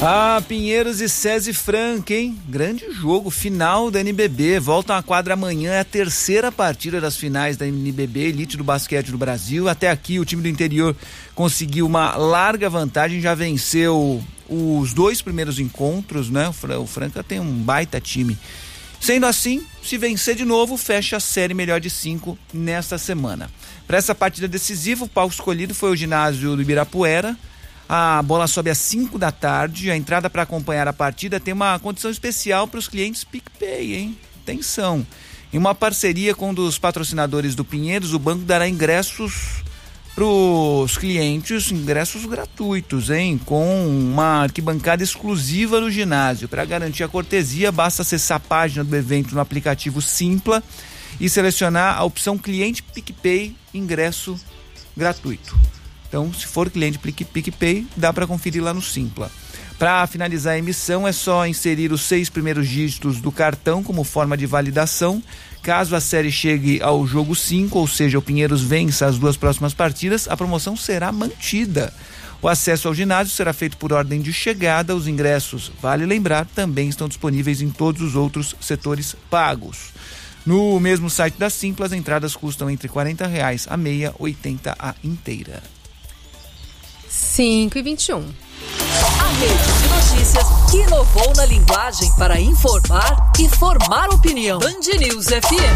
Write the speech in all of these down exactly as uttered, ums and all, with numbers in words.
Ah, Pinheiros e SESI Franca, hein? Grande jogo, final da N B B. Voltam à quadra amanhã, é a terceira partida das finais da N B B, elite do basquete do Brasil. Até aqui o time do interior conseguiu uma larga vantagem, já venceu os dois primeiros encontros, né? O Franca tem um baita time. Sendo assim, se vencer de novo, fecha a série melhor de cinco nesta semana. Para essa partida decisiva, o palco escolhido foi o ginásio do Ibirapuera. A bola sobe às cinco da tarde, a entrada para acompanhar a partida tem uma condição especial para os clientes PicPay, hein? Atenção! Em uma parceria com um dos patrocinadores do Pinheiros, o banco dará ingressos para os clientes, ingressos gratuitos, hein? Com uma arquibancada exclusiva no ginásio. Para garantir a cortesia, basta acessar a página do evento no aplicativo Simpla e selecionar a opção Cliente PicPay, ingresso gratuito. Então, se for cliente PicPay, dá para conferir lá no Simpla. Para finalizar a emissão, é só inserir os seis primeiros dígitos do cartão como forma de validação. Caso a série chegue ao jogo cinco, ou seja, o Pinheiros vença as duas próximas partidas, a promoção será mantida. O acesso ao ginásio será feito por ordem de chegada. Os ingressos, vale lembrar, também estão disponíveis em todos os outros setores pagos. No mesmo site da Simpla, as entradas custam entre quarenta reais a meia, oitenta a inteira. cinco e vinte e um. A rede de notícias que inovou na linguagem para informar e formar opinião. Band News F M.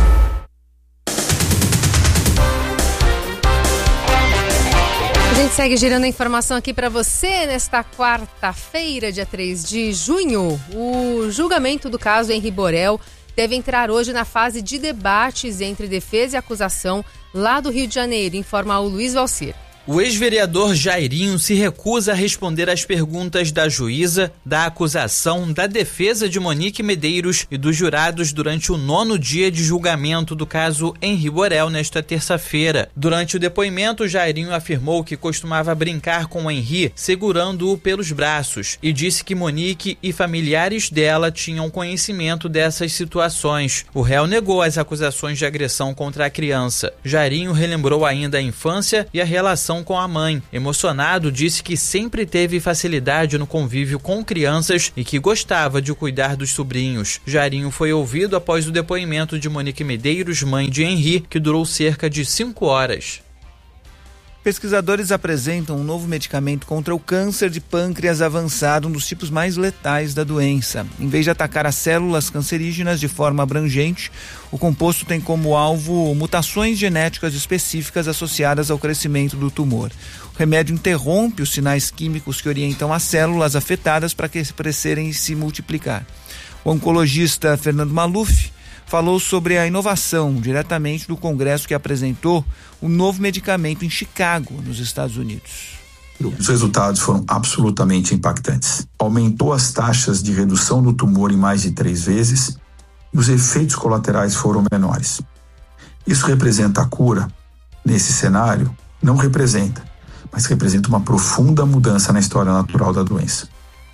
A gente segue girando a informação aqui para você nesta quarta-feira, dia três de junho. O julgamento do caso Henri Borel deve entrar hoje na fase de debates entre defesa e acusação lá do Rio de Janeiro, informa o Luiz Valcir. O ex-vereador Jairinho se recusa a responder às perguntas da juíza, da acusação, da defesa de Monique Medeiros e dos jurados durante o nono dia de julgamento do caso Henri Borel nesta terça-feira. Durante o depoimento, Jairinho afirmou que costumava brincar com o Henri, segurando-o pelos braços, e disse que Monique e familiares dela tinham conhecimento dessas situações. O réu negou as acusações de agressão contra a criança. Jairinho relembrou ainda a infância e a relação com a mãe. Emocionado, disse que sempre teve facilidade no convívio com crianças e que gostava de cuidar dos sobrinhos. Jairinho foi ouvido após o depoimento de Monique Medeiros, mãe de Henri, que durou cerca de cinco horas. Pesquisadores apresentam um novo medicamento contra o câncer de pâncreas avançado, um dos tipos mais letais da doença. Em vez de atacar as células cancerígenas de forma abrangente, o composto tem como alvo mutações genéticas específicas associadas ao crescimento do tumor. O remédio interrompe os sinais químicos que orientam as células afetadas para crescerem e se multiplicar. O oncologista Fernando Maluf falou sobre a inovação diretamente do congresso que apresentou o novo medicamento em Chicago, nos Estados Unidos. Os resultados foram absolutamente impactantes. Aumentou as taxas de redução do tumor em mais de três vezes e os efeitos colaterais foram menores. Isso representa a cura? Nesse cenário, não representa, mas representa uma profunda mudança na história natural da doença.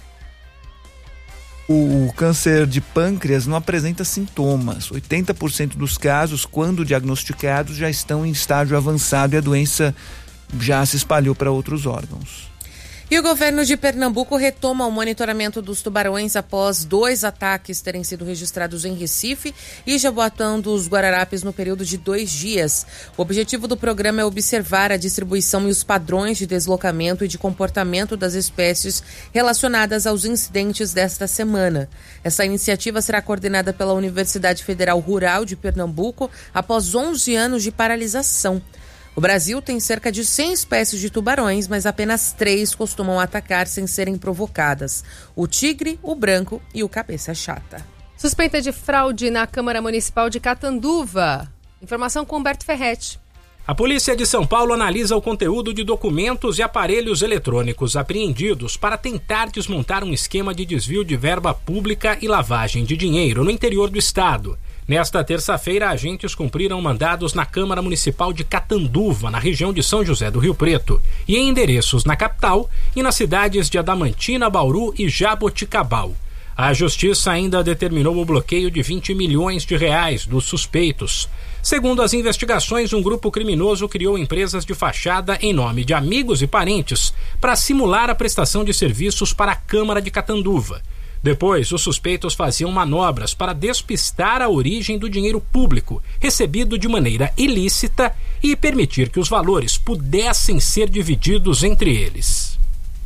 O câncer de pâncreas não apresenta sintomas. oitenta por cento dos casos, quando diagnosticados, já estão em estágio avançado e a doença já se espalhou para outros órgãos. E o governo de Pernambuco retoma o monitoramento dos tubarões após dois ataques terem sido registrados em Recife e Jaboatão dos Guararapes no período de dois dias. O objetivo do programa é observar a distribuição e os padrões de deslocamento e de comportamento das espécies relacionadas aos incidentes desta semana. Essa iniciativa será coordenada pela Universidade Federal Rural de Pernambuco após onze anos de paralisação. O Brasil tem cerca de cem espécies de tubarões, mas apenas três costumam atacar sem serem provocadas: o tigre, o branco e o cabeça chata. Suspeita de fraude na Câmara Municipal de Catanduva. Informação com Humberto Ferretti. A Polícia de São Paulo analisa o conteúdo de documentos e aparelhos eletrônicos apreendidos para tentar desmontar um esquema de desvio de verba pública e lavagem de dinheiro no interior do estado. Nesta terça-feira, agentes cumpriram mandados na Câmara Municipal de Catanduva, na região de São José do Rio Preto, e em endereços na capital e nas cidades de Adamantina, Bauru e Jaboticabal. A Justiça ainda determinou o bloqueio de vinte milhões de reais dos suspeitos. Segundo as investigações, um grupo criminoso criou empresas de fachada em nome de amigos e parentes para simular a prestação de serviços para a Câmara de Catanduva. Depois, os suspeitos faziam manobras para despistar a origem do dinheiro público, recebido de maneira ilícita, e permitir que os valores pudessem ser divididos entre eles.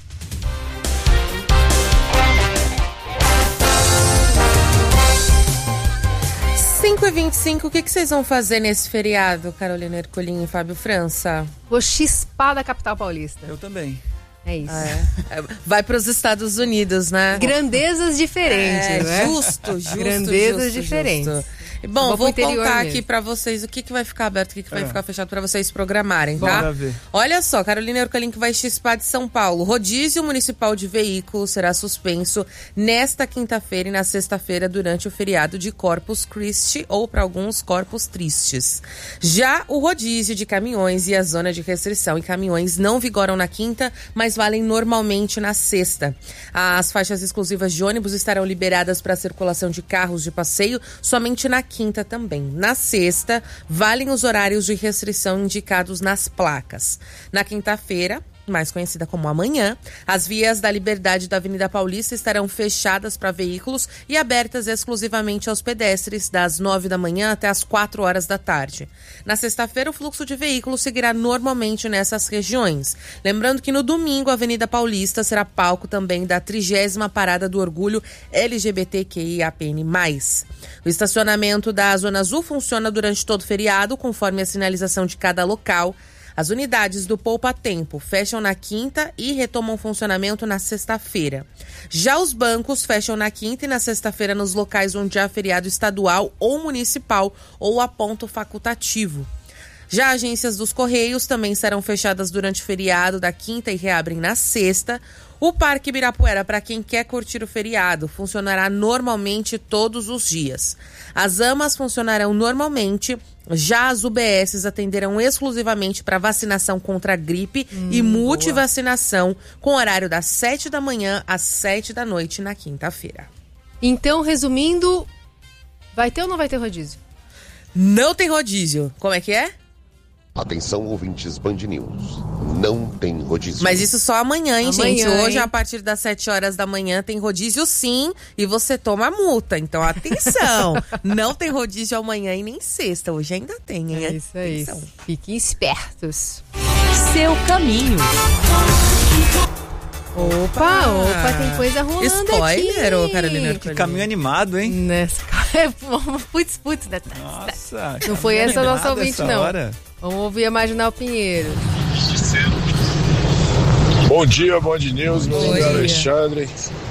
cinco e vinte e cinco, o que, que vocês vão fazer nesse feriado, Carolina Ercolim e Fábio França? Vou chispar da capital paulista. Eu também. É isso. É. Vai para os Estados Unidos, né? Grandezas diferentes, é, né? Justo, justo. Grandezas justo, diferentes. Justo. Bom, vou, vou contar mesmo. aqui pra vocês o que, que vai ficar aberto, o que, que vai é. ficar fechado pra vocês programarem, tá? Bora ver. Olha só, Carolina Ercolim que vai chispar de São Paulo. Rodízio municipal de veículos será suspenso nesta quinta-feira e na sexta-feira durante o feriado de Corpus Christi ou para alguns Corpus Tristes. Já o rodízio de caminhões e a zona de restrição em caminhões não vigoram na quinta, mas valem normalmente na sexta. As faixas exclusivas de ônibus estarão liberadas para a circulação de carros de passeio somente na quinta também. Na sexta, valem os horários de restrição indicados nas placas. Na quinta-feira, mais conhecida como amanhã, as vias da Liberdade da Avenida Paulista estarão fechadas para veículos e abertas exclusivamente aos pedestres das nove da manhã até as quatro horas da tarde. Na sexta-feira, o fluxo de veículos seguirá normalmente nessas regiões. Lembrando que no domingo, a Avenida Paulista será palco também da trigésima Parada do Orgulho L G B T Q I A P N mais. O estacionamento da Zona Azul funciona durante todo o feriado, conforme a sinalização de cada local. As unidades do Poupa Tempo fecham na quinta e retomam funcionamento na sexta-feira. Já os bancos fecham na quinta e na sexta-feira nos locais onde há feriado estadual ou municipal ou a ponto facultativo. Já agências dos Correios também serão fechadas durante o feriado da quinta e reabrem na sexta. O Parque Ibirapuera, para quem quer curtir o feriado, funcionará normalmente todos os dias. As AMAs funcionarão normalmente, já as U B S atenderão exclusivamente para vacinação contra a gripe hum, e multivacinação, com horário das sete da manhã às sete da noite na quinta-feira. Então, resumindo, vai ter ou não vai ter rodízio? Não tem rodízio. Como é que é? Atenção, ouvintes Band News. Não tem rodízio. Mas isso só amanhã, hein, amanhã, gente? Hoje, hein? a partir das sete horas da manhã, tem rodízio sim, e você toma multa. Então, atenção! Não tem rodízio amanhã e nem sexta. Hoje ainda tem, hein? É isso aí. Atenção. Fiquem espertos. Seu caminho. Opa, opa, tem coisa rolando Spoiler, aqui. Ô, Carolina. Que caminho animado, hein? Nessa... Putz, putz. Nossa. Não foi essa a nossa ouvinte, não. Hora. Vamos ouvir a Marginal Pinheiro. Bom dia, Band News. Meu nome é Alexandre.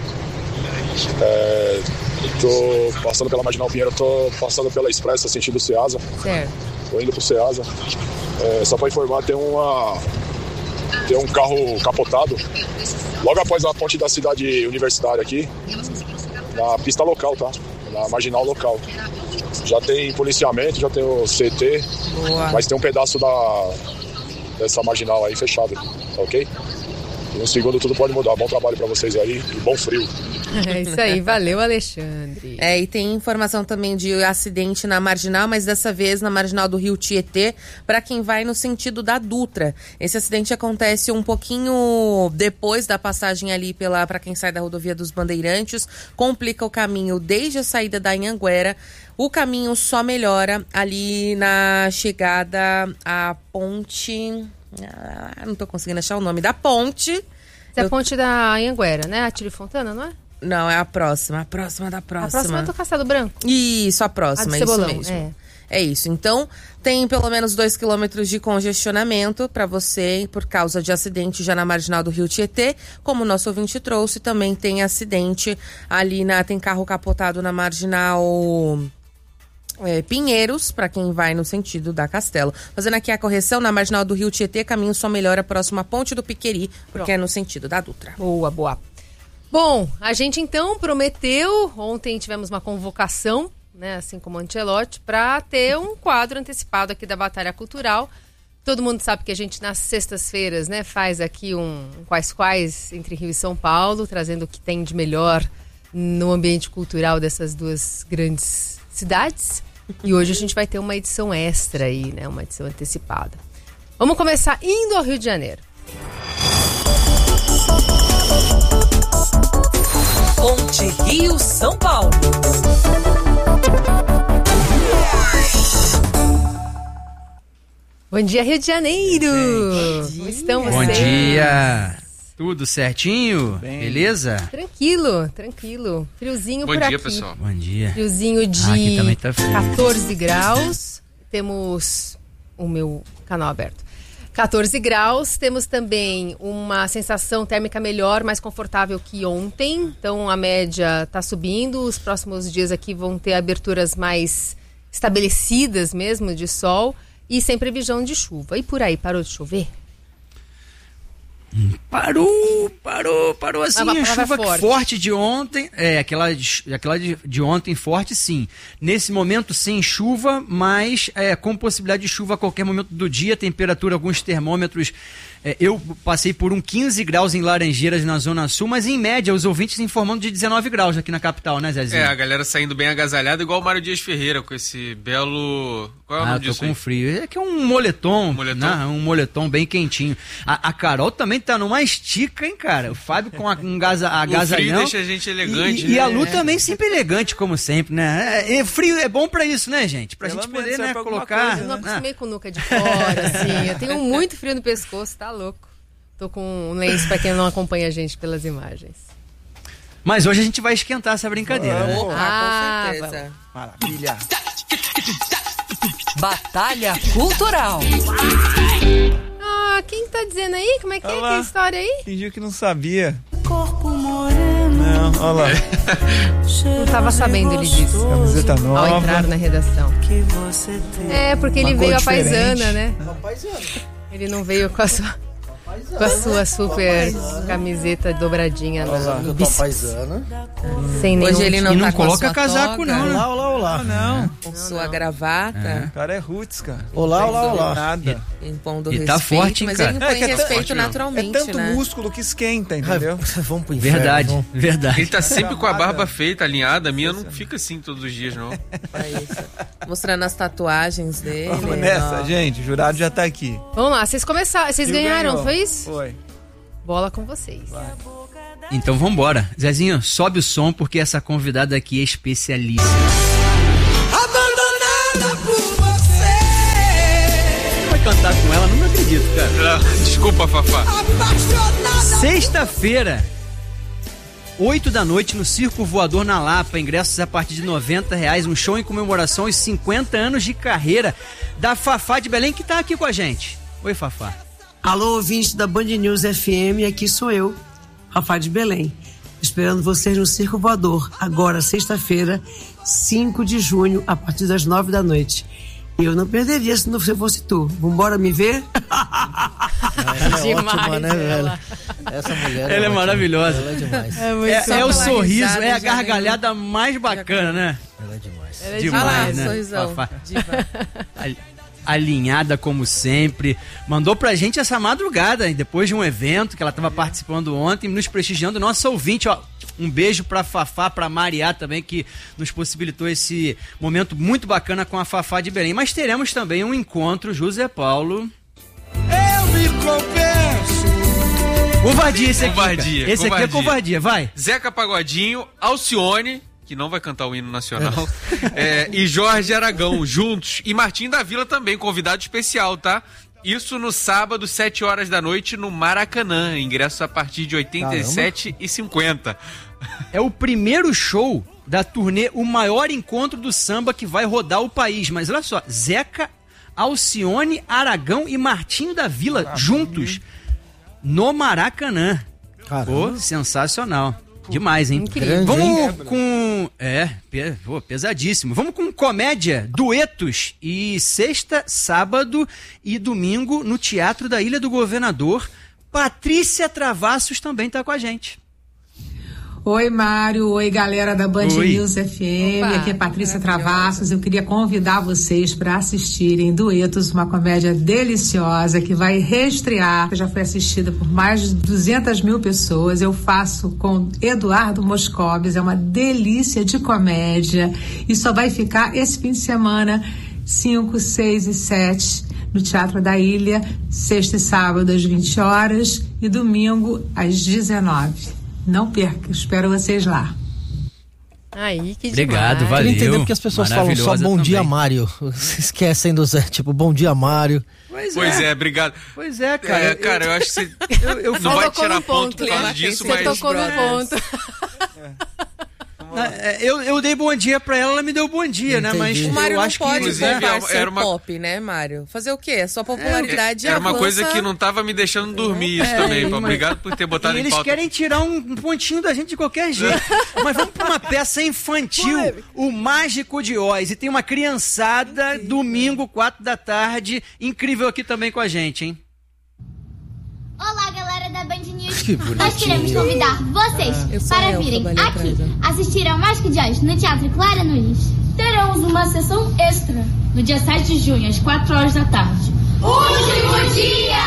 É, tô passando pela Marginal Pinheiro, tô passando pela Expressa, sentido Ceasa. Certo. Tô indo pro Ceasa. É, só pra informar, tem uma... Tem um carro capotado logo após a ponte da cidade universitária aqui, na pista local, tá? Na marginal local. Já tem policiamento, já tem o C T, boa. Mas tem um pedaço da, dessa marginal aí fechado, tá ok? E no segundo tudo pode mudar. Bom trabalho pra vocês aí e bom frio. É isso aí, valeu, Alexandre. É, e tem informação também de acidente na marginal, mas dessa vez na marginal do Rio Tietê, para quem vai no sentido da Dutra. Esse acidente acontece um pouquinho depois da passagem ali pela para quem sai da rodovia dos Bandeirantes, complica o caminho desde a saída da Anhanguera. O caminho só melhora ali na chegada à ponte. Ah, não tô conseguindo achar o nome da ponte. Essa é a ponte da Anhanguera, né? A Tire Fontana, não é? Não, é a próxima, a próxima da próxima. A próxima é do Castelo Branco. Isso, a próxima, a é isso Cebolão, mesmo. É. É isso. Então, tem pelo menos dois quilômetros de congestionamento para você por causa de acidente já na marginal do Rio Tietê. Como o nosso ouvinte trouxe, também tem acidente ali na... Tem carro capotado na marginal... É, Pinheiros, para quem vai no sentido da Castelo. Fazendo aqui a correção, na marginal do Rio Tietê, caminho só melhora próximo à ponte do Piqueri, porque Pronto. É no sentido da Dutra. Boa, boa. Bom, a gente então prometeu, ontem tivemos uma convocação, né, assim como o Ancelotti, para ter um quadro antecipado aqui da Batalha Cultural. Todo mundo sabe que a gente nas sextas-feiras, né, faz aqui um, um quais-quais entre Rio e São Paulo, trazendo o que tem de melhor no ambiente cultural dessas duas grandes cidades, E hoje a gente vai ter uma edição extra aí, né? Uma edição antecipada. Vamos começar indo ao Rio de Janeiro. Ponte Rio São Paulo. Bom dia, Rio de Janeiro! Como estão vocês? Bom dia! Tudo certinho? Bem. Beleza? Tranquilo, tranquilo. Friozinho Bom por dia, aqui. pessoal. Bom dia. Friozinho de ah, aqui também tá frio. catorze graus. Temos o meu canal aberto. catorze graus. Temos também uma sensação térmica melhor, mais confortável que ontem. Então a média está subindo. Os próximos dias aqui vão ter aberturas mais estabelecidas mesmo de sol. E sem previsão de chuva. E por aí, parou de chover? Parou, parou, parou assim, a, a chuva forte. forte de ontem, é, aquela, de, aquela de, de ontem forte sim, nesse momento sem chuva, mas é, com possibilidade de chuva a qualquer momento do dia, temperatura, alguns termômetros, é, eu passei por um quinze graus em Laranjeiras na Zona Sul, mas em média os ouvintes informando de dezenove graus aqui na capital, né, Zezinho? É, a galera saindo bem agasalhada, igual o Mário Dias Ferreira, com esse belo... Qual é o ah, nome tô disso com aí? frio, é que é um moletom, Um moletom? Né? Um moletom bem quentinho. A, a Carol também tá numa estica, hein, cara? O Fábio com a, um gaza, agasalhão. O frio deixa a gente elegante. E, e a né? Lu também sempre elegante, como sempre, né? É, é, frio é bom pra isso, né, gente? Pra Pelo gente menos poder, serve né, pra alguma colocar... coisa, Eu não né? acostumei com nuca de fora, assim. Eu tenho muito frio no pescoço, tá louco. Tô com um lenço pra quem não acompanha a gente pelas imagens. Mas hoje a gente vai esquentar essa brincadeira, né? Opa, Ah, com certeza. Maravilha. Batalha Cultural. Ah, quem tá dizendo aí? Como é que é, Olha que lá. é a história aí? Fingiu que não sabia. Corpo moreno. Não, olha lá. Não tava sabendo, ele disse. Camiseta Ao nova. entrar na redação. Que você tem. É, porque ele Uma veio cor a paisana, diferente. né? Ele não veio com a sua, com a sua super camiseta dobradinha no, no bíceps. paisana. Sem nenhum... Hoje ele não E não tá com a coloca sua casaco, toga, não, né? Olá, olá, olá. Não, com sua gravata, o cara é roots, cara. Olá, Não olá, tem olá. Nada. impondo E respeito, tá forte, hein, mas cara? ele impõe É que é respeito forte, naturalmente, É tanto né? músculo que esquenta, entendeu? Vamos pro inferno. Verdade, vamos. verdade. Ele tá sempre com a barba feita, alinhada. A minha não fica assim todos os dias, não. É isso. Mostrando as tatuagens dele. Vamos nessa, ó. gente. O jurado já tá aqui. Vamos lá, vocês começaram, vocês E ganharam, ganhou. foi isso? Foi. Bola com vocês. Então vambora. Zezinho, sobe o som porque essa convidada aqui é especialíssima. Abandonada por você. Vai cantar com ela? Não acredito, cara. Desculpa, Fafá. Apaixonada. Sexta-feira, oito da noite, no Circo Voador na Lapa. Ingressos a partir de noventa reais. Um show em comemoração aos cinquenta anos de carreira da Fafá de Belém, que tá aqui com a gente. Oi, Fafá. Alô, ouvinte da Band News F M, aqui sou eu, Fafá de Belém. Esperando vocês no Circo Voador, agora, sexta-feira, cinco de junho, a partir das nove da noite. E eu não perderia se não fosse tu. Vambora me ver? Ela é Demais, ótima, né, ela. velho? Essa mulher Ela é ótima. maravilhosa. Ela é demais. É, muito É, só é o pela sorriso, risada é a já gargalhada mais bacana, né? Ela é demais. Ela é Demais, Olha lá, né? sorrisão. Fafá. Diva. Ali- Alinhada como sempre, mandou pra gente essa madrugada, depois de um evento que ela estava participando ontem, nos prestigiando, nosso ouvinte, ó, um beijo pra Fafá, pra Mariá também, que nos possibilitou esse momento muito bacana com a Fafá de Belém, mas teremos também um encontro, José Paulo. Eu me confesso. Covardia esse aqui, Covardia, cara. Esse aqui é covardia. covardia, vai. Zeca Pagodinho, Alcione, que não vai cantar o hino nacional, é, e Jorge Aragão, juntos. E Martim da Vila também, convidado especial, tá? Isso no sábado, sete horas da noite, no Maracanã. Ingressos a partir de oitenta e sete reais e cinquenta centavos. É o primeiro show da turnê, o maior encontro do samba que vai rodar o país. Mas olha só, Zeca, Alcione, Aragão e Martinho da Vila Caramba. juntos no Maracanã. Caramba. Pô, sensacional. Demais, hein? Incrível. Vamos com... É, pe- pô, pesadíssimo. Vamos com comédia, duetos. E sexta, sábado e domingo no Teatro da Ilha do Governador. Patrícia Travassos também tá com a gente. Oi, Mário. Oi, galera da Band Oi. News F M. Opa, Aqui é Patrícia Travassos. Eu queria convidar vocês para assistirem Duetos, uma comédia deliciosa que vai reestrear. Já foi assistida por mais de duzentas mil pessoas. Eu faço com Eduardo Moscovitz. É uma delícia de comédia. E só vai ficar esse fim de semana, cinco, seis e sete, no Teatro da Ilha, sexta e sábado às vinte horas e domingo às dezenove. Não perca, espero vocês lá. Aí, que Obrigado, demais. valeu. Eu queria entender porque as pessoas falam só bom Maravilhosa dia, também. Mário. Esquecem do Zé, tipo, bom dia, Mário. Pois, Pois é. é, obrigado. Pois é, cara. É, eu- cara, eu acho que você Eu, eu não falo- vai tocou tirar no ponto ponto, por causa Clema. disso, Você mas... tocou no ponto. É, eu, eu dei bom dia pra ela, ela me deu bom dia, né? Mas O Mário eu não acho pode que. Inclusive, bombar era ser uma- pop, né, Mário? Fazer o quê? Sua popularidade Era uma avança... coisa que não tava me deixando dormir isso É, também. mas- Obrigado por ter botado E em eles pauta. querem tirar um um pontinho da gente de qualquer jeito. Mas vamos pra uma peça infantil, O Mágico de Oz. E tem uma criançada, domingo, quatro da tarde, incrível aqui também com a gente, hein? Olá, galera da Band News. Que bonitinho. Nós queremos convidar vocês Eu sou para eu, virem trabalhei aqui atrás, assistir ao Mágico de Oz no Teatro Clara Nunes. Teremos uma sessão extra no dia sete de junho, às quatro horas da tarde. Último dia!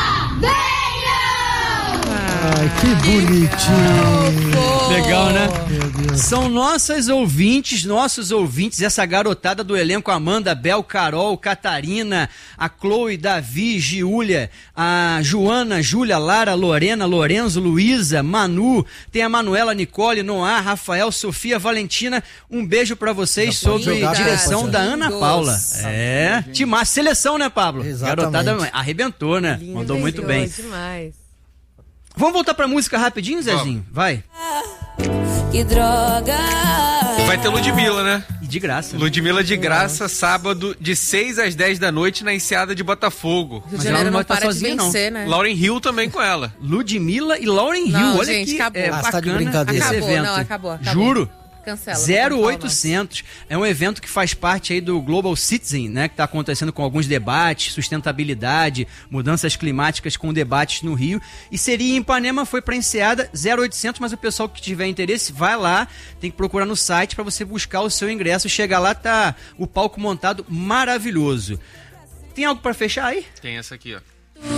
Ai, que bonitinho. Legal, né? Meu Deus. São nossas ouvintes, nossos ouvintes, essa garotada do elenco, Amanda, Bel, Carol, Catarina, a Chloe, Davi, Giulia, a Joana, Júlia, Lara, Lorena, Lorenzo, Luísa, Manu, tem a Manuela, Nicole, Noah, Rafael, Sofia, Valentina. Um beijo pra vocês Já pode sob jogar, direção pode da jogar. Ana Lindos. Paula. É, Timar, seleção, né, Pablo? Exatamente. Garotada arrebentou, né? Mandou muito bem. Demais. Vamos voltar pra música rapidinho, Zezinho? Vai. Que droga! Vai ter Ludmilla, né? E de graça. Ludmilla de graça, sábado, de seis às dez da noite, na Enseada de Botafogo. Rio de Mas Janeiro ela não não vai estar para de sozinha, não. vencer, né? Lauren Hill também com ela. Ludmilla e Lauren Hill. Não, Olha gente, que acabou. é, Ah, você tá de bacana brincadeira. esse Acabou, evento. não, acabou, acabou. Juro. Cancela. zero não oitocentos. É um evento que faz parte aí do Global Citizen, né? Que está acontecendo com alguns debates, sustentabilidade, mudanças climáticas com debates no Rio. E seria em Ipanema, foi para Enseada, zero oitocentos, mas o pessoal que tiver interesse, vai lá, tem que procurar no site para você buscar o seu ingresso. Chega lá, tá o palco montado maravilhoso. Tem algo para fechar aí? Tem essa aqui, ó.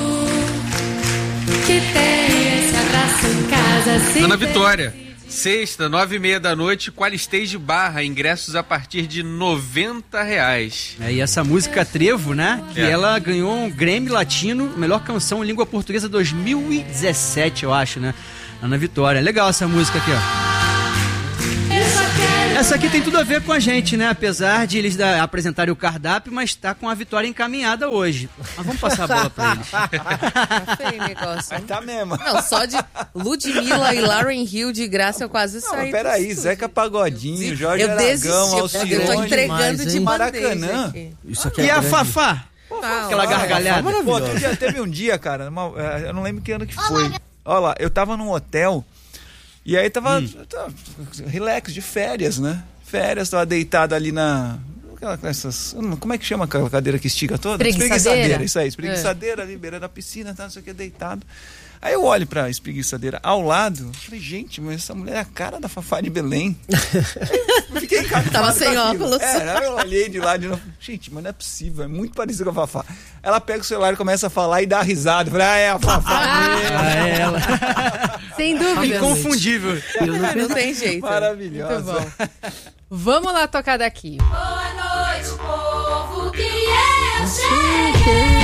Que tem esse abraço em casa sem Ana ter- Vitória. Sexta, nove e meia da noite, Qualistage Barra, ingressos a partir de noventa reais. É, e essa música Trevo, né? Que É. ela ganhou um Grammy Latino, melhor canção em língua portuguesa dois mil e dezessete, eu acho, né? Ana Vitória. Legal essa música aqui, ó. Essa aqui tem tudo a ver com a gente, né? Apesar de eles da, apresentarem o cardápio, mas tá com a vitória encaminhada hoje. Mas vamos passar a bola pra eles. Tá feio o negócio. hein? Tá mesmo. Não, só de Ludmilla e Lauren Hill de graça eu quase Não, saí. mas peraí, disso. Zeca Pagodinho, Jorge Eu Aragão, desisti, eu tô Alcione, entregando demais, de hein? bandeja Maracanã. aqui. Isso aqui E é a grande. Fafá? Não, Aquela ó, gargalhada. Pô, outro dia teve um dia, cara, numa- eh, eu não lembro que ano que foi. Olha lá, eu tava num hotel e aí tava, Hum. tava relax, de férias, né? Férias, tava deitado ali na... aquela- Essas, como é que chama aquela cadeira que estica toda? Espreguiçadeira. Isso aí, espreguiçadeira ali, beira da piscina, tá, não sei o que, deitado. Aí eu olho pra espreguiçadeira ao lado, eu falei, gente, mas essa mulher é a cara da Fafá de Belém. Eu fiquei encantado Tava sem com aquilo. óculos. É, aí eu olhei de lá de novo. Gente, mas não é possível, é muito parecido com a Fafá. Ela pega o celular e começa a falar e dá risada. Eu falei, ah, é a Fafá mesmo. Ah, é ela. Sem dúvida. Inconfundível. Não tem jeito. Maravilhosa. Muito bom. Vamos lá tocar daqui. Boa noite, povo, que eu cheguei.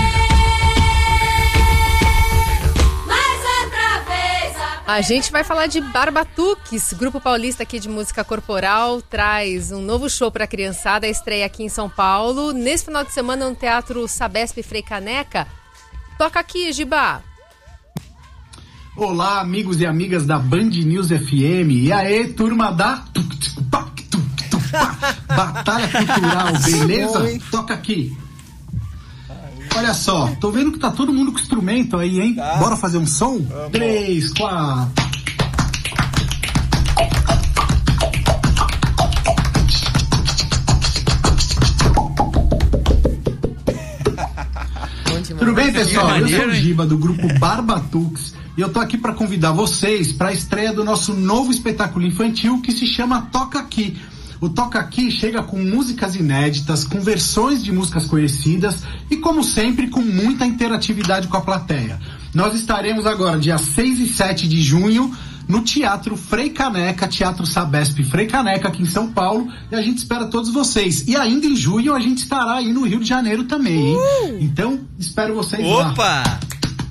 Mais outra vez a... A gente vai falar de Barbatuques, grupo paulista aqui de música corporal, traz um novo show para a criançada, estreia aqui em São Paulo. Nesse final de semana no Teatro Sabesp Frei Caneca. Toca aqui, Gibá. Olá, amigos e amigas da Band News F M. E aí, turma da Batalha Cultural, beleza? Oi. Toca aqui. Olha só, tô vendo que tá todo mundo com instrumento aí, hein? Bora fazer um som? Três, quatro. Tudo bem, pessoal? Eu sou o Giba, do grupo Barbatuques. E eu tô aqui para convidar vocês para a estreia do nosso novo espetáculo infantil que se chama Toca Aqui. O Toca Aqui chega com músicas inéditas, com versões de músicas conhecidas e, como sempre, com muita interatividade com a plateia. Nós estaremos agora, dia seis e sete de junho, no Teatro Frei Caneca, Teatro Sabesp Frei Caneca, aqui em São Paulo, e a gente espera todos vocês. E ainda em junho a gente estará aí no Rio de Janeiro também, hein? Uh! Então, espero vocês lá. Opa!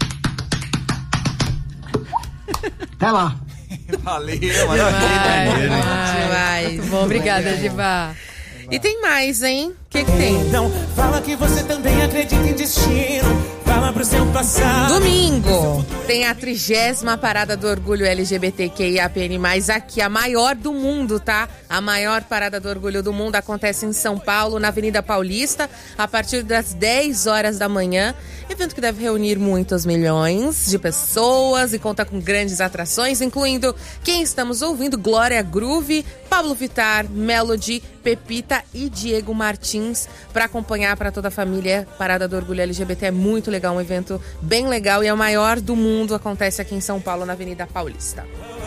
Até lá! Valeu, maravilha. Demais. Muito bom, obrigada, Giba. E tem mais, hein? O que que tem? Então, fala que você também acredita em destino. Fala pro seu passado. Domingo tem a trigésima parada do orgulho L G B T Q I A P N mais, aqui, a maior do mundo, tá? A maior parada do orgulho do mundo acontece em São Paulo, na Avenida Paulista, a partir das dez horas da manhã. Evento que deve reunir muitos milhões de pessoas e conta com grandes atrações, incluindo quem estamos ouvindo: Glória Groove, Pablo Vittar, Melody, Pepita e Diego Martins, para acompanhar para toda a família. Parada do Orgulho L G B T é muito legal, um evento bem legal e é o maior do mundo, acontece aqui em São Paulo, na Avenida Paulista.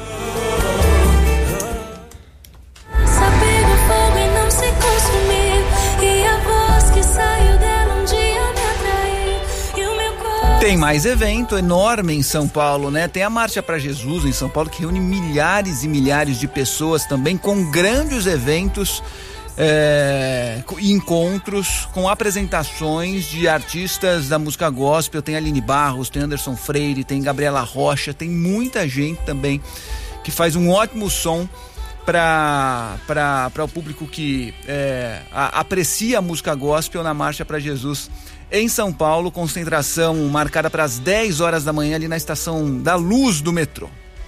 Pega fogo e não se consumir, e a voz que saiu dela um dia me atraiu, e o meu corpo... Tem mais evento enorme em São Paulo, né? Tem a Marcha para Jesus em São Paulo, que reúne milhares e milhares de pessoas também, com grandes eventos, é, encontros, com apresentações de artistas da música gospel. Tem Aline Barros, tem Anderson Freire, tem Gabriela Rocha, tem muita gente também que faz um ótimo som para o público que é, a, aprecia a música gospel na Marcha para Jesus em São Paulo. Concentração marcada para as dez horas da manhã ali na Estação da Luz do metrô.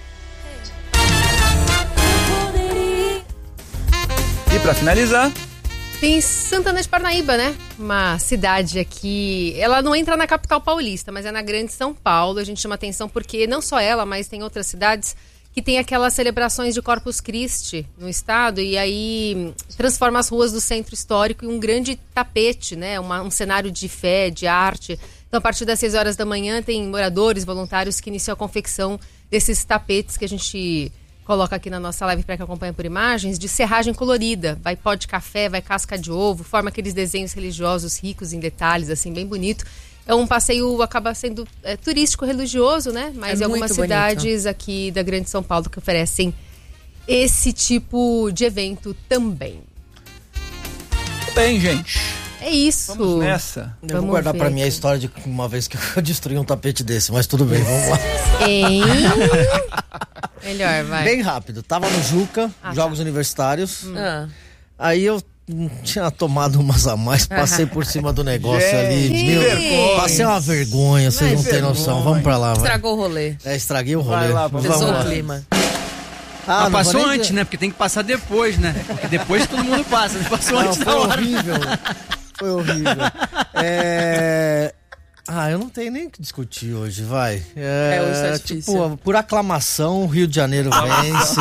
E para finalizar, tem Santana de Parnaíba, né? Uma cidade aqui, ela não entra na capital paulista, mas é na grande São Paulo. A gente chama atenção porque não só ela, mas tem outras cidades que tem aquelas celebrações de Corpus Christi no estado, e aí transforma as ruas do centro histórico em um grande tapete, né? Uma, um cenário de fé, de arte. Então, a partir das seis horas da manhã, tem moradores, voluntários que iniciam a confecção desses tapetes que a gente coloca aqui na nossa live para que acompanhe por imagens, de serragem colorida. Vai pó de café, vai casca de ovo, forma aqueles desenhos religiosos ricos em detalhes, assim, bem bonito. É um passeio, acaba sendo é, turístico, religioso, né? Mas é algumas cidades bonito aqui da Grande São Paulo que oferecem esse tipo de evento também. Bem, gente. É isso. Vamos nessa. Eu vamos vou guardar pra mim a história de uma vez que eu destruí um tapete desse, mas tudo bem, vamos lá. Hein? Melhor, vai. Bem rápido. Tava no Juca, ah, Jogos tá. Universitários. Hum. Ah. Aí eu tinha tomado umas a mais, passei por cima do negócio gente, ali. Meu, passei uma vergonha, vocês não têm noção. Vamos pra lá, vai. Estragou o rolê. É, estraguei o rolê. Vai lá, vamos lá. O clima. Ah, mas passou antes, ver. né? Porque tem que passar depois, né? Porque depois todo mundo passa. Passou não, antes foi da hora. horrível. Foi horrível. É... Ah, eu não tenho nem o que discutir hoje, vai. É, é hoje tá difícil. Tipo, por aclamação, o Rio de Janeiro vence.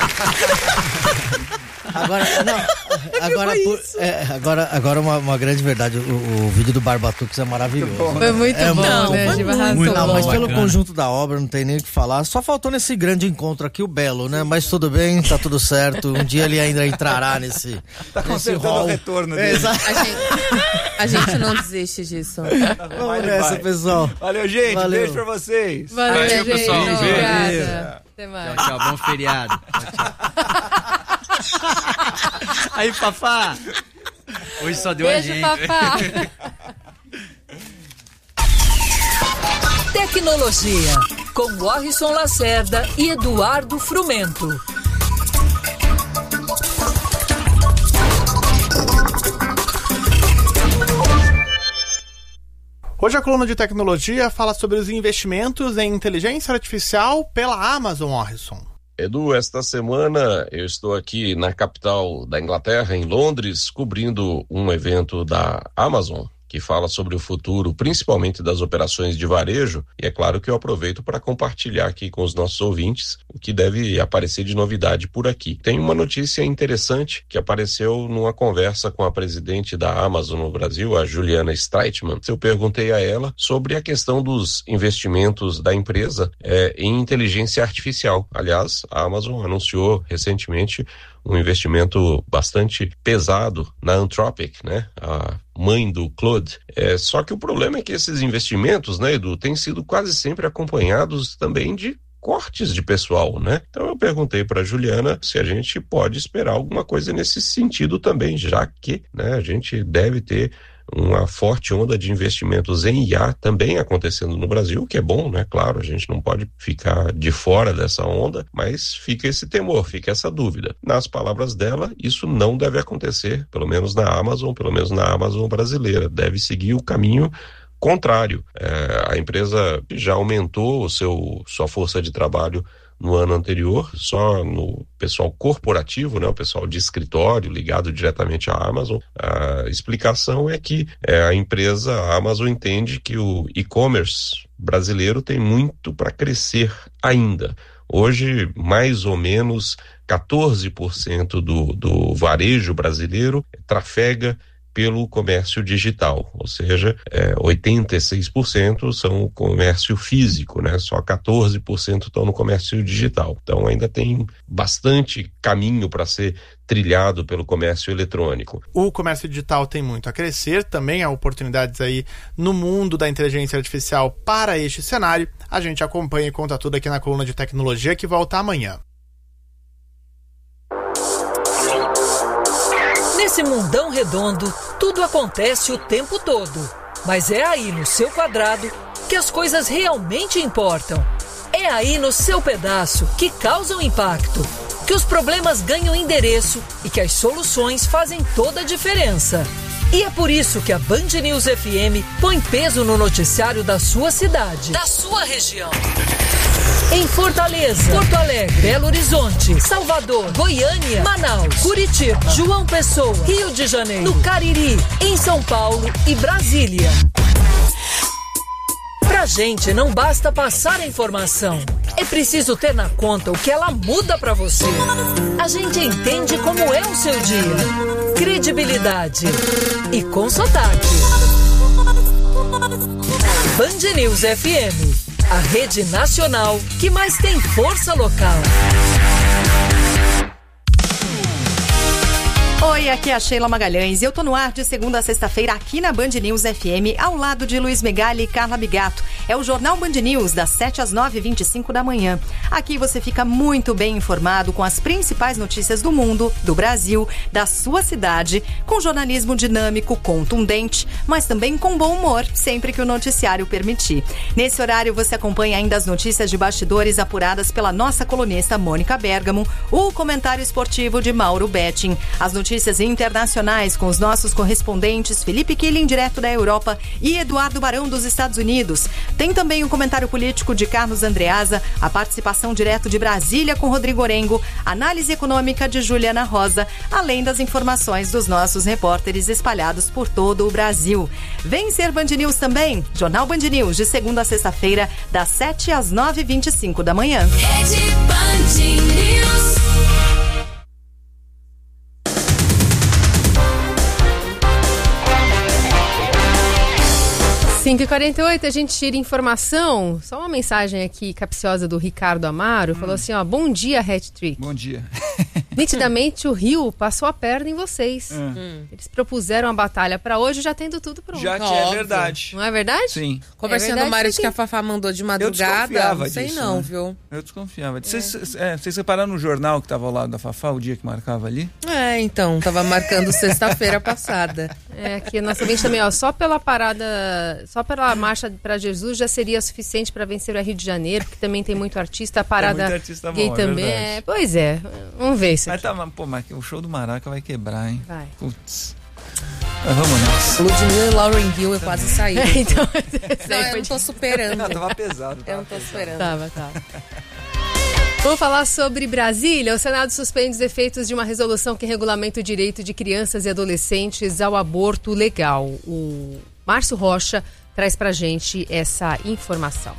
Agora, não, agora, por, é, agora, agora uma, uma grande verdade, o, o vídeo do Barbatux é maravilhoso. Foi muito é bom, muito, né? Foi muito, muito não, mas pelo conjunto da obra não tem nem o que falar. Só faltou nesse grande encontro aqui o Belo, né? Mas tudo bem, tá tudo certo. Um dia ele ainda entrará nesse Tá consertando o retorno dele. Exato. A gente, a gente não desiste disso. Vamos vai, nessa, vai. pessoal. Valeu, gente. Valeu. Beijo pra vocês. Valeu, Valeu gente. pessoal. Beijo. Obrigada. Até mais. Tchau, tchau. Bom feriado. Tchau, tchau. Aí, Fafá. Hoje só deu Beijo, a gente. Fafá. Tecnologia, com Warrison Lacerda e Eduardo Frumento. Hoje a coluna de tecnologia fala sobre os investimentos em inteligência artificial pela Amazon, Warrison. Edu, esta semana eu estou aqui na capital da Inglaterra, em Londres, cobrindo um evento da Amazon, que fala sobre o futuro, principalmente das operações de varejo, e é claro que eu aproveito para compartilhar aqui com os nossos ouvintes o que deve aparecer de novidade por aqui. Tem uma notícia interessante que apareceu numa conversa com a presidente da Amazon no Brasil, a Juliana Streitman. Eu perguntei a ela sobre a questão dos investimentos da empresa é, em inteligência artificial. Aliás, a Amazon anunciou recentemente um investimento bastante pesado na Anthropic, né? A mãe do Claude. É, só que o problema é que esses investimentos, né, Edu, têm sido quase sempre acompanhados também de cortes de pessoal, né? Então eu perguntei para a Juliana se a gente pode esperar alguma coisa nesse sentido também, já que, né, a gente deve ter uma forte onda de investimentos em I A também acontecendo no Brasil, que é bom, né? Claro, a gente não pode ficar de fora dessa onda, mas fica esse temor, fica essa dúvida. Nas palavras dela, isso não deve acontecer, pelo menos na Amazon, pelo menos na Amazon brasileira. Deve seguir o caminho contrário. É, a empresa já aumentou o seu, sua força de trabalho no ano anterior, só no pessoal corporativo, né, o pessoal de escritório ligado diretamente à Amazon. A explicação é que é, a empresa, a Amazon, entende que o e-commerce brasileiro tem muito para crescer ainda. Hoje, mais ou menos quatorze por cento do, do varejo brasileiro trafega pelo comércio digital, ou seja, é, oitenta e seis por cento são o comércio físico, né? Só quatorze por cento estão no comércio digital. Então ainda tem bastante caminho para ser trilhado pelo comércio eletrônico. O comércio digital tem muito a crescer, também há oportunidades aí no mundo da inteligência artificial para este cenário. A gente acompanha e conta tudo aqui na coluna de tecnologia que volta amanhã. Nesse mundão redondo, tudo acontece o tempo todo. Mas é aí no seu quadrado que as coisas realmente importam. É aí no seu pedaço que causam impacto, que os problemas ganham endereço e que as soluções fazem toda a diferença. E é por isso que a Band News F M põe peso no noticiário da sua cidade, da sua região. Em Fortaleza, Porto Alegre, Belo Horizonte, Salvador, Goiânia, Manaus, Curitiba, João Pessoa, Rio de Janeiro, no Cariri, em São Paulo e Brasília. Pra gente não basta passar a informação, é preciso ter na conta o que ela muda pra você. A gente entende como é o seu dia, credibilidade e com sotaque. Band News F M, a rede nacional que mais tem força local. Oi, aqui é a Sheila Magalhães e eu tô no ar de segunda a sexta-feira aqui na Band News F M, ao lado de Luiz Megali e Carla Bigato. É o Jornal Band News, das sete às nove e vinte e cinco da manhã. Aqui você fica muito bem informado com as principais notícias do mundo, do Brasil, da sua cidade, com jornalismo dinâmico, contundente, mas também com bom humor, sempre que o noticiário permitir. Nesse horário você acompanha ainda as notícias de bastidores apuradas pela nossa colunista Mônica Bergamo, o comentário esportivo de Mauro Betting, as notícias Notícias internacionais com os nossos correspondentes Felipe Killing, direto da Europa, e Eduardo Barão, dos Estados Unidos. Tem também o comentário político de Carlos Andreasa, a participação direto de Brasília com Rodrigo Orengo, análise econômica de Juliana Rosa, além das informações dos nossos repórteres espalhados por todo o Brasil. Vem ser Band News também, Jornal Band News, de segunda a sexta-feira, das sete às nove e vinte e cinco da manhã. Rede Band News. cinco e quarenta e oito, a gente tira informação. Só uma mensagem aqui capciosa do Ricardo Amaro. Hum. Falou assim, ó, bom dia, Hat-Trick. Bom dia. Nitidamente o Rio passou a perna em vocês. Hum. Eles propuseram a batalha pra hoje, já tendo tudo pronto. Já é verdade. Não é verdade? Sim. Conversando é com o Mário que a Fafá mandou de madrugada. Eu não sei disso, não, né? viu? Eu desconfiava. Vocês é. é, repararam no jornal que tava ao lado da Fafá, o dia que marcava ali? É, então, tava marcando sexta-feira passada. É, aqui a nossa mente também, ó, só pela parada, só pela marcha pra Jesus já seria suficiente pra vencer o Rio de Janeiro, porque também tem muito artista, a parada muito artista gay bom, também. É É, pois é, vamos ver isso aqui. Mas tá, pô, mas o show do Maraca vai quebrar, hein? Vai. Putz. Mas vamos nessa. Ludmilla e Lauren Hill eu quase saí. É, então, não, eu não tô superando. Não, tava pesado. Tava eu não tô pesado. superando. Tava, tava. Vamos falar sobre Brasília. O Senado suspende os efeitos de uma resolução que regulamenta o direito de crianças e adolescentes ao aborto legal. O Márcio Rocha traz pra gente essa informação.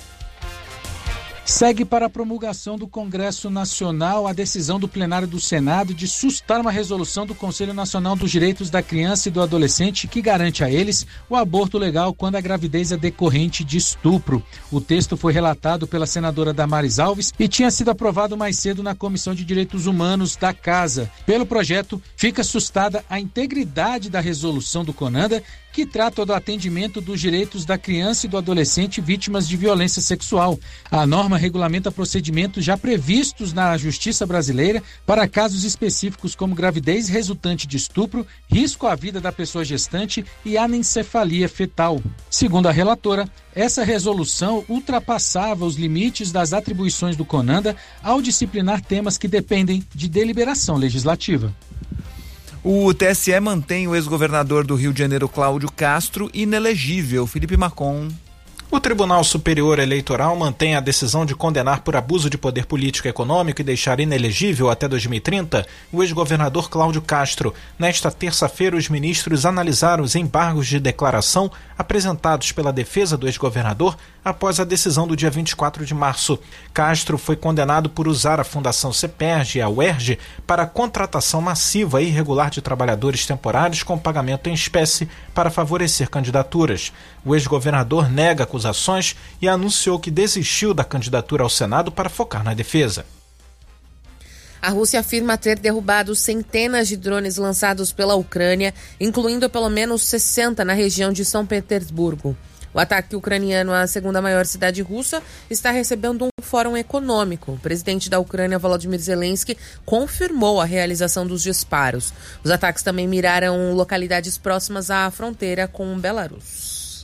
Segue para a promulgação do Congresso Nacional a decisão do plenário do Senado de sustar uma resolução do Conselho Nacional dos Direitos da Criança e do Adolescente que garante a eles o aborto legal quando a gravidez é decorrente de estupro. O texto foi relatado pela senadora Damares Alves e tinha sido aprovado mais cedo na Comissão de Direitos Humanos da Casa. Pelo projeto, fica sustada a integridade da resolução do CONANDA, que trata do atendimento dos direitos da criança e do adolescente vítimas de violência sexual. A norma regulamenta procedimentos já previstos na Justiça brasileira para casos específicos como gravidez resultante de estupro, risco à vida da pessoa gestante e anencefalia fetal. Segundo a relatora, essa resolução ultrapassava os limites das atribuições do CONANDA ao disciplinar temas que dependem de deliberação legislativa. O T S E mantém o ex-governador do Rio de Janeiro, Cláudio Castro, inelegível. Felipe Macon. O Tribunal Superior Eleitoral mantém a decisão de condenar por abuso de poder político e econômico e deixar inelegível até dois mil e trinta o ex-governador Cláudio Castro. Nesta terça-feira, os ministros analisaram os embargos de declaração apresentados pela defesa do ex-governador após a decisão do dia vinte e quatro de março. Castro foi condenado por usar a Fundação CEPERJ e a U E R J para a contratação massiva e irregular de trabalhadores temporários com pagamento em espécie para favorecer candidaturas. O ex-governador nega acusações e anunciou que desistiu da candidatura ao Senado para focar na defesa. A Rússia afirma ter derrubado centenas de drones lançados pela Ucrânia, incluindo pelo menos sessenta na região de São Petersburgo. O ataque ucraniano à segunda maior cidade russa está recebendo um fórum econômico. O presidente da Ucrânia, Volodymyr Zelensky, confirmou a realização dos disparos. Os ataques também miraram localidades próximas à fronteira com Belarus.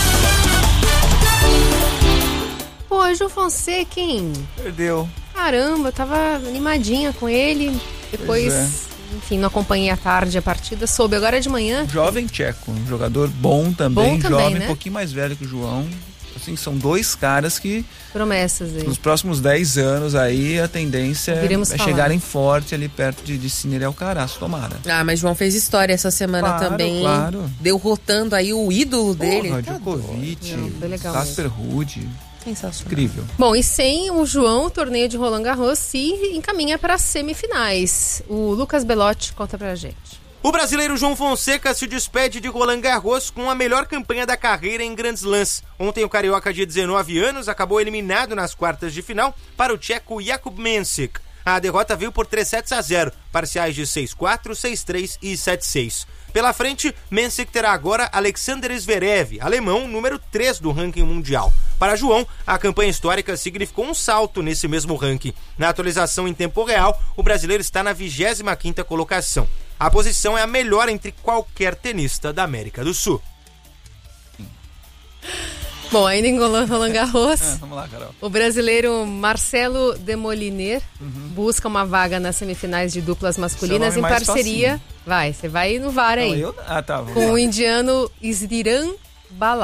Pô, João Fonseca, hein? Perdeu. Caramba, eu tava animadinha com ele. Depois, é. enfim, não acompanhei à tarde a partida. Soube agora de manhã. Jovem tcheco, um jogador bom também, bom também jovem, né? um pouquinho mais velho que o João. Assim, são dois caras que... Promessas aí. Nos próximos dez anos aí, a tendência Viremos é falar. chegarem forte ali perto de, de Sinner e Alcaraz, tomara. Ah, mas João fez história essa semana claro, também. Claro. Derrotando aí o ídolo Porra, dele. Djokovic, tá Casper Ruud. Sensacional. Incrível. Bom, e sem o João, o torneio de Roland Garros se encaminha para as semifinais. O Lucas Belotti conta pra gente. O brasileiro João Fonseca se despede de Roland Garros com a melhor campanha da carreira em Grand Slams. Ontem o carioca de dezenove anos acabou eliminado nas quartas de final para o tcheco Jakub Mensik. A derrota veio por três sets a zero, parciais de seis a quatro, seis a três e sete a seis. Pela frente, Mensik terá agora Alexander Zverev, alemão número três do ranking mundial. Para João, a campanha histórica significou um salto nesse mesmo ranking. Na atualização em tempo real, o brasileiro está na vigésima quinta colocação. A posição é a melhor entre qualquer tenista da América do Sul. Bom, ainda em Roland Garros, é, vamos lá, Carol. O brasileiro Marcelo Demoliner uhum. busca uma vaga nas semifinais de duplas masculinas em parceria. Facinho. Vai, você vai no V A R aí. Não, eu... ah, tá, com lá. O indiano Isdiran Bala.